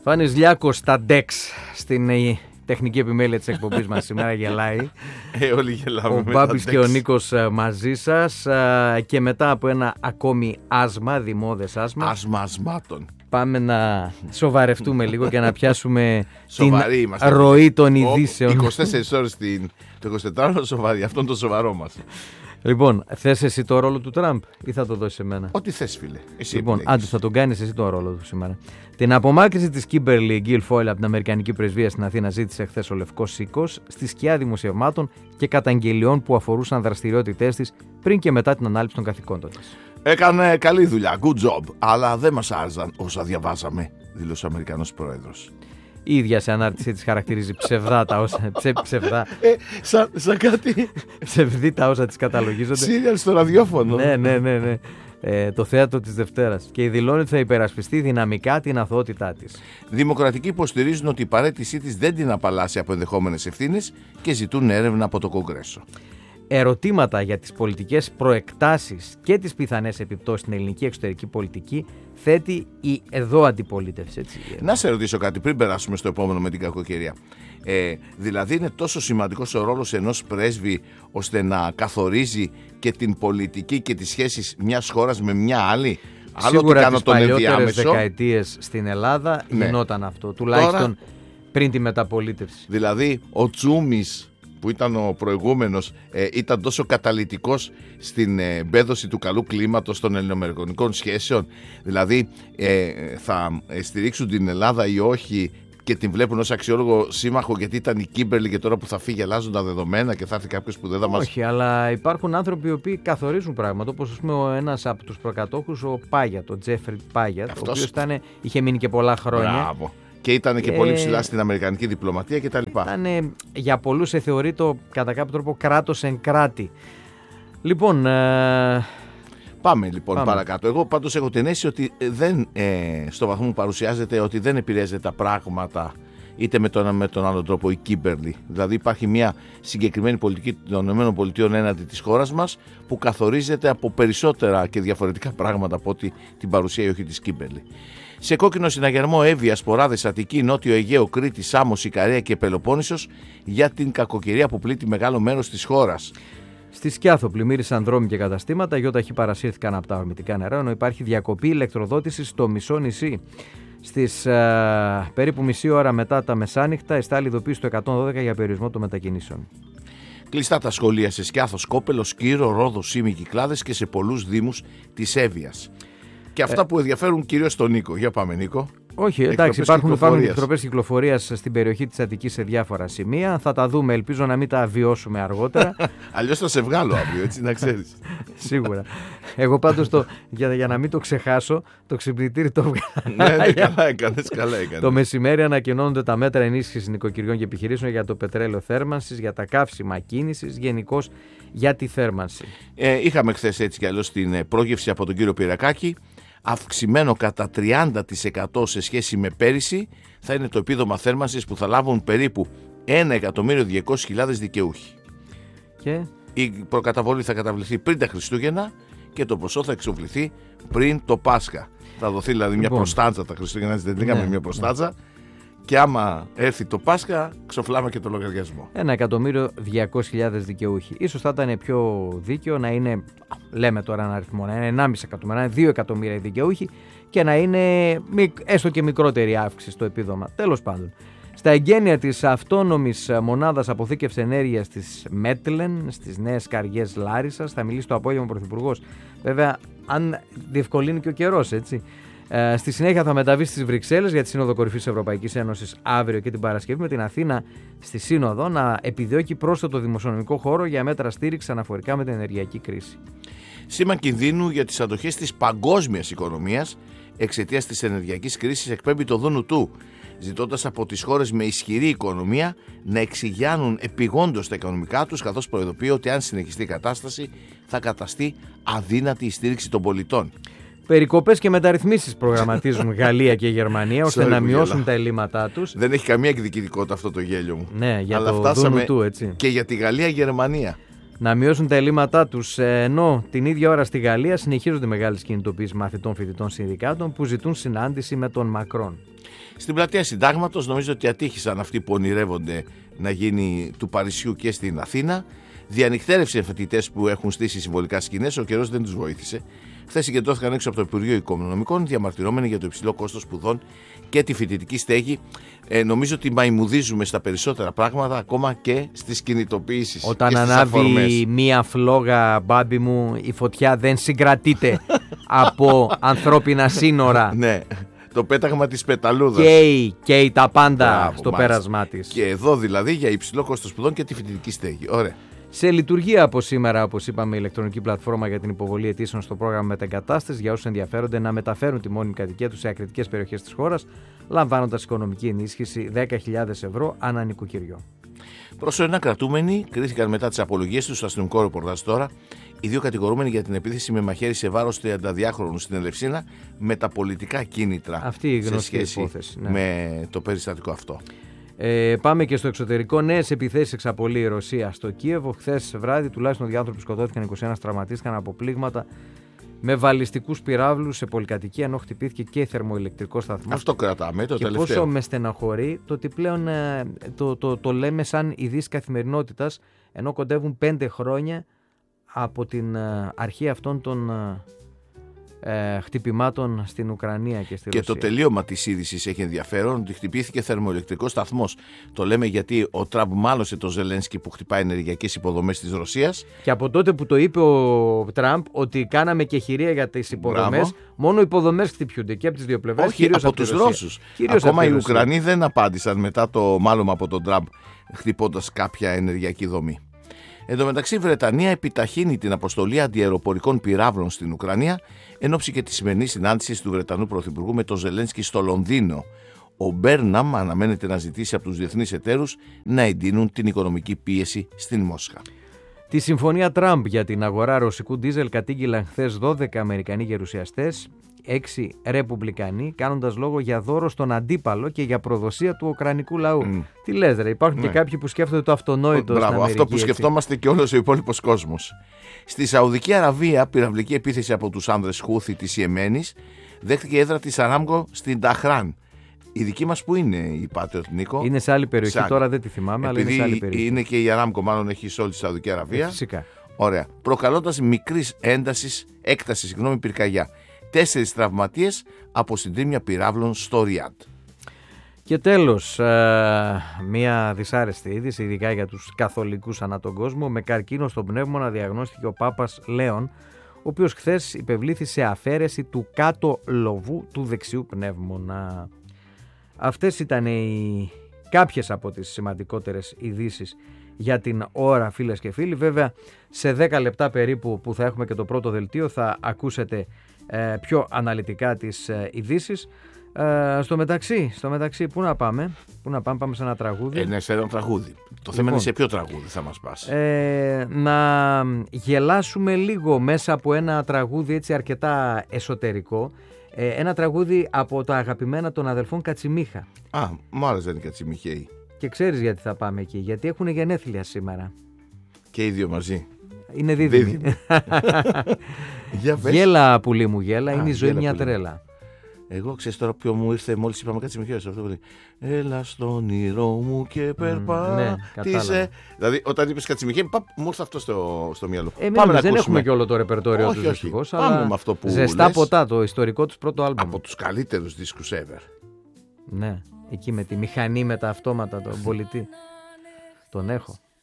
Φάνης Λιάκος στα DEX στην τεχνική επιμέλεια της εκπομπής μας σήμερα, γελάει. Όλοι γελάμε. Ο Μπάμπης και ο Νίκος μαζί σας και μετά από ένα ακόμη άσμα, δημόδες άσμα. Άσμα ασμάτων. Πάμε να σοβαρευτούμε λίγο και να πιάσουμε Σοβαροί την είμαστε. ροή των ειδήσεων. 24 ώρες το 24ωρο σοβαρή. Αυτό είναι το σοβαρό μας. Λοιπόν, θες εσύ το ρόλο του Τραμπ ή θα το δώσεις εμένα? Ό,τι θες, φίλε. Εσύ Λοιπόν, επιλέγεις. άντε θα τον κάνεις εσύ το ρόλο του σήμερα. Την απομάκρυνση της Κίμπερλι Γκίλφόιλ από την Αμερικανική πρεσβεία στην Αθήνα ζήτησε χθες ο Λευκός Οίκος στη σκιά δημοσιευμάτων και καταγγελιών που αφορούσαν δραστηριότητές της πριν και μετά την ανάληψη των καθηκόντων της. Έκανε καλή δουλειά. Good job. Αλλά δεν μας άρεσαν όσα διαβάζαμε, δήλωσε ο Αμερικανός πρόεδρος. Η ίδια σε ανάρτησή της χαρακτηρίζει ψευδά τα όσα. Ψευδά. Σαν κάτι. Ψευδή τα όσα της καταλογίζονται. Σύριαλ στο ραδιόφωνο. Ναι. Το θέατρο της Δευτέρας. Και δηλώνει ότι θα υπερασπιστεί δυναμικά την αθωότητά της. Δημοκρατικοί υποστηρίζουν ότι η παραίτησή της δεν την απαλλάσσει από ενδεχόμενες ευθύνες και ζητούν έρευνα από το Κογκρέσο. Ερωτήματα για τις πολιτικές προεκτάσεις και τις πιθανές επιπτώσεις στην ελληνική εξωτερική πολιτική θέτει η εδώ αντιπολίτευση. Έτσι. Να σε ρωτήσω κάτι πριν περάσουμε στο επόμενο με την κακοκαιρία. Δηλαδή είναι τόσο σημαντικός ο ρόλος ενός πρέσβη ώστε να καθορίζει και την πολιτική και τις σχέσεις μιας χώρας με μια άλλη? Σίγουρα τις παλιότερες δεκαετίες στην Ελλάδα γινόταν αυτό, τουλάχιστον τώρα, πριν τη μεταπολίτευση. Δηλαδή ο Τσούμης που ήταν ο προηγούμενος ήταν τόσο καταλυτικός στην μπέδωση του καλού κλίματος των ελληνοαμερικανικών σχέσεων, δηλαδή θα στηρίξουν την Ελλάδα ή όχι και την βλέπουν ως αξιόλογο σύμμαχο γιατί ήταν η Κίμπερλι και τώρα που θα φύγει αλλάζουν τα δεδομένα και θα έρθει κάποιος που δεν θα μας... Όχι, αλλά υπάρχουν άνθρωποι οι οποίοι καθορίζουν πράγματα, όπως ας πούμε ένας από τους προκατόχους, ο Πάγιατ, ο Τζέφρι Πάγιατ, ο οποίος είχε μείνει και πολλά χρόνια. Μπράβο. Και ήταν και πολύ ψηλά στην αμερικανική διπλωματία κτλ. Ήταν για πολλούς θεωρείται κατά κάποιο τρόπο κράτος εν κράτη. Λοιπόν, Πάμε παρακάτω. Εγώ πάντως έχω την αίσθηση ότι στο βαθμό που παρουσιάζεται ότι δεν επηρεάζεται τα πράγματα είτε με τον άλλο τρόπο η Κίμπερλι. Δηλαδή υπάρχει μια συγκεκριμένη πολιτική των ΗΠΑ έναντι της χώρας μας που καθορίζεται από περισσότερα και διαφορετικά πράγματα από ότι την παρουσία ή όχι της Κίμπερλι. Σε κόκκινο συναγερμό Εύβοια, Σποράδες, Αττική, Νότιο Αιγαίο, Κρήτη, Σάμος, Ικαρία και Πελοπόννησος για την κακοκαιρία που πλήττει μεγάλο μέρος της χώρας. Στη Σκιάθο πλημμύρισαν δρόμοι και καταστήματα, ΙΧ παρασύρθηκαν από τα ορμητικά νερά, ενώ υπάρχει διακοπή ηλεκτροδότησης στο μισό νησί. Στις περίπου μισή ώρα μετά τα μεσάνυχτα, εστάλει ειδοποίηση στο 112 για περιορισμό των μετακινήσεων. Κλειστά τα σχολεία σε Σκιάθο, Σκόπελο, Σκύρο, Ρόδο, Σύμη, Κυκλάδες και σε πολλούς δήμους της Εύβοιας. Και αυτά που ενδιαφέρουν κυρίως τον Νίκο. Για πάμε, Νίκο. Όχι, εντάξει, υπάρχουν εκτροπές κυκλοφορίας στην περιοχή της Αττικής σε διάφορα σημεία. Θα τα δούμε, ελπίζω να μην τα βιώσουμε αργότερα. Αλλιώς θα σε βγάλω αύριο, έτσι να ξέρεις. Σίγουρα. Εγώ πάντως για να μην το ξεχάσω, το ξυπνητήρι το βγάλω. Ναι, καλά έκανες. Το μεσημέρι ανακοινώνονται τα μέτρα ενίσχυσης νοικοκυριών και επιχειρήσεων για το πετρέλαιο θέρμανσης, για τα καύσιμα κίνησης, γενικώς για τη θέρμανση. Είχαμε χθες έτσι κι αλλιώς την πρόγευση από τον κύριο Πυρακάκη. Αυξημένο κατά 30% σε σχέση με πέρυσι θα είναι το επίδομα θέρμανσης που θα λάβουν περίπου 1.200.000 δικαιούχοι. Και η προκαταβολή θα καταβληθεί πριν τα Χριστούγεννα και το ποσό θα εξοφληθεί πριν το Πάσχα. Θα δοθεί δηλαδή μια προστάτσα τα Χριστούγεννα, δεν είχαμε μια προστάτσα. Και άμα έρθει το Πάσχα, ξοφλάμε και το λογαριασμό. 1.200.000 δικαιούχοι. Ίσως θα ήταν πιο δίκαιο να είναι, λέμε τώρα ένα αριθμό, να είναι 1,5 εκατομμύριο, να είναι 2 εκατομμύρια δικαιούχοι και να είναι έστω και μικρότερη αύξηση στο επίδομα. Τέλος πάντων. Στα εγγένεια της αυτόνομης μονάδας αποθήκευσης ενέργειας της Μέτλεν, στις Νέες Καριές Λάρισσας, θα μιλήσει το απόγευμα ο Πρωθυπουργός. Βέβαια, αν διευκολύνει και ο καιρός, έτσι. Στη συνέχεια θα μεταβεί στις Βρυξέλλες για τη Σύνοδο Κορυφής Ευρωπαϊκής Ένωσης αύριο και την Παρασκευή, με την Αθήνα στη Σύνοδο να επιδιώκει πρόσθετο δημοσιονομικό χώρο για μέτρα στήριξης αναφορικά με την ενεργειακή κρίση. Σήμα κινδύνου για τις αντοχές της παγκόσμιας οικονομίας εξαιτίας της ενεργειακής κρίσης εκπέμπει το ΔΝΤ, ζητώντας από τις χώρες με ισχυρή οικονομία να εξηγιάνουν επιγόντως τα οικονομικά τους, καθώς προειδοποιεί ότι αν συνεχιστεί η κατάσταση θα καταστεί αδύνατη η στήριξη των πολιτών. Περικοπές και μεταρρυθμίσεις προγραμματίζουν Γαλλία και Γερμανία ώστε να μειώσουν τα ελλείμματά τους. Δεν έχει καμία εκδικητικότητα αυτό το γέλιο μου. Ναι, για αλλά το φτάσαμε του, έτσι. Και για τη Γαλλία-Γερμανία. να μειώσουν τα ελλείμματά τους, ενώ την ίδια ώρα στη Γαλλία συνεχίζονται μεγάλες κινητοποίησεις μαθητών, φοιτητών, συνδικάτων που ζητούν συνάντηση με τον Μακρόν. Στην πλατεία Συντάγματος νομίζω ότι ατύχησαν αυτοί που ονειρεύονται να γίνει του Παρισιού και στην Αθήνα. Διανυκτέρευσε φοιτητές που έχουν στήσει συμβολικά σκηνές, ο καιρός δεν τους βοήθησε. Χθες συγκεντρώθηκαν έξω από το Υπουργείο Οικονομικών διαμαρτυρόμενοι για το υψηλό κόστος σπουδών και τη φοιτητική στέγη. Νομίζω ότι μαϊμουδίζουμε στα περισσότερα πράγματα, ακόμα και στις κινητοποιήσεις. Όταν ανάβει μία φλόγα, μπάμπι μου, η φωτιά δεν συγκρατείται από ανθρώπινα σύνορα. Ναι. Το πέταγμα της πεταλούδας. Καίει τα πάντα στο πέρασμά της. Και εδώ δηλαδή για υψηλό κόστος σπουδών και τη φοιτητική στέγη. Ωραία. Σε λειτουργία από σήμερα, όπως είπαμε, η ηλεκτρονική πλατφόρμα για την υποβολή αιτήσεων στο πρόγραμμα μετεγκατάστασης για όσους ενδιαφέρονται να μεταφέρουν τη μόνιμη κατοικία τους σε ακριτικές περιοχές της χώρας, λαμβάνοντας οικονομική ενίσχυση 10.000 ευρώ ανά νοικοκυριό. Προσωρινά κρατούμενοι κρίθηκαν μετά τις απολογίες τους στο αστυνομικό ρεπορτάζ τώρα. Οι δύο κατηγορούμενοι για την επίθεση με μαχαίρι σε βάρος 32χρονου στην Ελευσίνα με τα πολιτικά κίνητρα. Αυτή η γνωστή σε σχέση υπόθεση, ναι, με το περιστατικό αυτό. Πάμε και στο εξωτερικό. Νέες επιθέσεις εξαπολύει η Ρωσία στο Κίεβο. Χθες βράδυ τουλάχιστον 2 άνθρωποι σκοτώθηκαν, 21 τραυματίστηκαν από πλήγματα με βαλιστικούς πυράβλους σε πολυκατοικία, ενώ χτυπήθηκε και θερμοηλεκτρικός σταθμός. Αυτό κρατάμε το και τελευταίο. πόσο με στεναχωρεί το ότι πλέον το λέμε σαν ειδήσεις καθημερινότητας, ενώ κοντεύουν 5 χρόνια από την αρχή αυτών των χτυπημάτων στην Ουκρανία και στη Ρωσία. Και το τελείωμα της είδησης έχει ενδιαφέρον, ότι χτυπήθηκε θερμοηλεκτρικός σταθμός. Το λέμε γιατί ο Τραμπ μάλωσε τον Ζελένσκι που χτυπάει ενεργειακές υποδομές της Ρωσίας. Και από τότε που το είπε ο Τραμπ ότι κάναμε και χειρία για τις υποδομές, μόνο οι υποδομές χτυπιούνται και από τις δύο πλευρές. Όχι, από τους Ρώσους. Ακόμα οι Ουκρανοί δεν απάντησαν μετά το μάλωμα από τον Τραμπ, χτυπώντας κάποια ενεργειακή δομή. Εν τω μεταξύ, η Βρετανία επιταχύνει την αποστολή αντιαεροπορικών πυράβλων στην Ουκρανία, εν ώψη και τη σημερινή συνάντηση του Βρετανού Πρωθυπουργού με τον Ζελένσκι στο Λονδίνο. Ο Μπέρναμ αναμένεται να ζητήσει από τους διεθνείς εταίρους να εντείνουν την οικονομική πίεση στην Μόσχα. Τη συμφωνία Τραμπ για την αγορά ρωσικού ντίζελ κατήγγειλαν χθες 12 Αμερικανοί γερουσιαστές, 6 Ρεπουμπλικανοί, κάνοντας λόγο για δώρο στον αντίπαλο και για προδοσία του ουκρανικού λαού. Τι λες, ρε, υπάρχουν και κάποιοι που σκέφτονται το αυτονόητο στην Αμερική. Αυτό που σκεφτόμαστε και όλος ο υπόλοιπος κόσμος. Στη Σαουδική Αραβία, πυραυλική επίθεση από τους άνδρες Χούθη της Ιεμένης δέχτηκε έδρα της Αράμκο στην Ταχράν. Η δική μας που είναι η Patriot, Νίκο? Είναι σε άλλη περιοχή, τώρα δεν τη θυμάμαι, αλλά είναι σε άλλη περιοχή. Είναι και η Αράμκο, μάλλον έχει σε όλη τη Σαουδική Αραβία. Φυσικά. Ωραία. Προκαλώντας μικρής έκτασης πυρκαγιά. 4 τραυματίες από συντρίμμια πυράβλων στο Ριάντ. Και τέλος, μια δυσάρεστη είδηση, ειδικά για τους καθολικούς ανά τον κόσμο. Με καρκίνο στον πνεύμονα διαγνώστηκε ο Πάπας Λέων, ο οποίος χθες υπευλήθη σε αφαίρεση του κάτω λοβού του δεξιού πνεύμονα. Αυτές ήταν κάποιες από τις σημαντικότερες ειδήσεις για την ώρα, φίλες και φίλοι. Βέβαια, σε 10 λεπτά περίπου που θα έχουμε και το πρώτο δελτίο θα ακούσετε πιο αναλυτικά τις ειδήσεις. Στο μεταξύ, πού να πάμε? Πάμε σε ένα τραγούδι. Ναι, σε ένα τραγούδι. Το θέμα είναι σε ποιο τραγούδι θα μας πας. Να γελάσουμε λίγο μέσα από ένα τραγούδι έτσι αρκετά εσωτερικό. Ένα τραγούδι από τα αγαπημένα των αδελφών Κατσιμίχα. Μου άρεσαν οι Κατσιμιχαίοι. Και ξέρεις γιατί θα πάμε εκεί? Γιατί έχουν γενέθλια σήμερα. Και οι δύο μαζί. Είναι δίδυμοι. Γέλα πουλί μου, γέλα. Είναι η ζωή μια τρέλα. Εγώ ξέρεις τώρα ποιο μου ήρθε μόλις είπαμε Κατσιμιχαίος. Αυτό που λέει έλα στον όνειρό μου και περπάτησε. Δηλαδή όταν είπες Κατσιμιχαίοι, μου ήρθε αυτό στο μυαλό. Πάμε δεν έχουμε και όλο το ρεπερτόριο τους δυστυχώς. Πάμε με αυτό που ζεστά ποτά, το ιστορικό τους πρώτο άλμπομ. Από τους καλύτερους δίσκους ever. Ναι, εκεί με τη μηχανή με τα αυτόματα, τον πολιτή. Τον έχω.